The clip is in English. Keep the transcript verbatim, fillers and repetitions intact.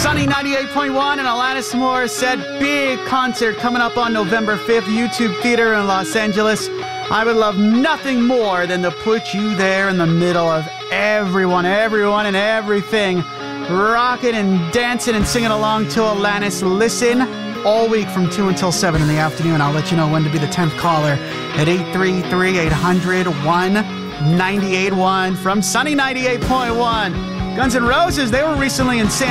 Sunny ninety-eight point one and Alanis Morissette. Big concert coming up on November fifth, YouTube Theater in Los Angeles. I would love nothing more than to put you there in the middle of everyone, everyone and everything, rocking and dancing and singing along to Alanis. Listen all week from two until seven in the afternoon. I'll let you know when to be the tenth caller at eight three three, eight hundred, one nine eight one from Sunny ninety-eight point one. Guns N' Roses, they were recently in San